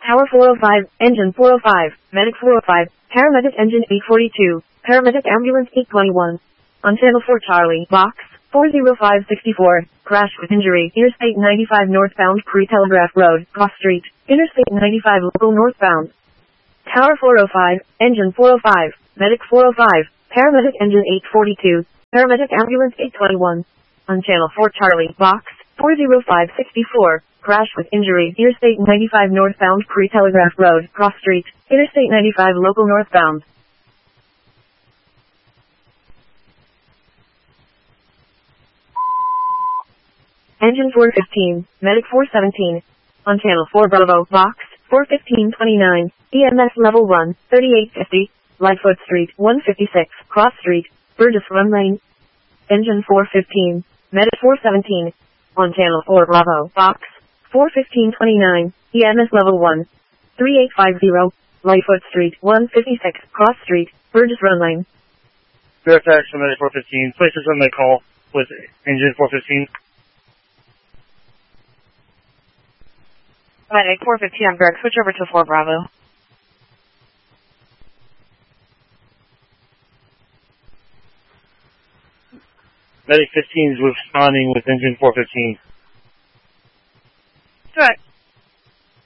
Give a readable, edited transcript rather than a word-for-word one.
Tower 405, Engine 405, Medic 405, Paramedic Engine 842, Paramedic Ambulance 821. On Channel 4 Charlie, Box 40564, crash with injury, Interstate 95 northbound Pre-Telegraph Road, Cross Street, Interstate 95 local northbound. Tower 405, Engine 405, Medic 405, Paramedic Engine 842, Paramedic Ambulance 821. On Channel 4 Charlie, Box 40564, crash with injury, Interstate 95 northbound Pre-Telegraph Road, Cross Street, Interstate 95 local northbound. Engine 415, Medic 417. On Channel 4 Bravo, Box 41529, EMS Level 1, 3850, Lightfoot Street, 156, Cross Street, Burgess Run Lane. Engine 415, Medic 417. On Channel 4 Bravo, Box 41529, EMS Level 1, 3850, Lightfoot Street, 156, Cross Street, Burgess Run Lane. Fairfax from Medic 415, places on the call with Engine 415. Medic 415 on Greg, switch over to 4 Bravo. Medic 15 is responding with Engine 415. Correct.